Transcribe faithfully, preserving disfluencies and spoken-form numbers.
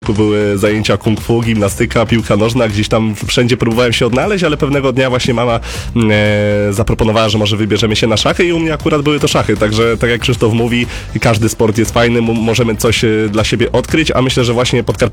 początku były zajęcia kung fu, gimnastyka, piłka nożna, gdzieś tam wszędzie próbowałem się odnaleźć, ale pewnego dnia właśnie mama e, zaproponowała, że może wybierzemy się na szachy i u mnie akurat były to szachy, także tak jak Krzysztof mówi, każdy sport jest fajny, m- możemy coś e, dla siebie odkryć, a myślę, że właśnie Podkarpacie